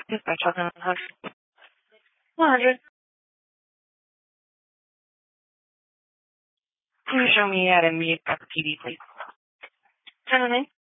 Dispatch, how can I help you? 100. Can you show me at a meet at the PD, please? Turn the name?